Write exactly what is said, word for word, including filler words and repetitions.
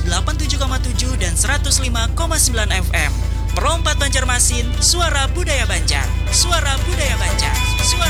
delapan puluh tujuh koma tujuh dan seratus lima koma sembilan F M. Pro empat Banjarmasin, suara budaya Banjar. Suara budaya Banjar.